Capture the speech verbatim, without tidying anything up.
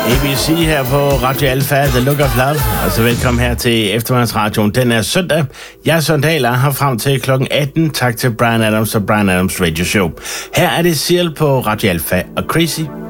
A B C her på Radio Alpha, The Look of Love. Og så velkommen her til eftermiddagsradioen. Den er søndag. Jeg er Søren Dahl, her frem til klokken atten. Tak til Bryan Adams og Bryan Adams Radio Show. Her er det Seal på Radio Alpha og Crazy.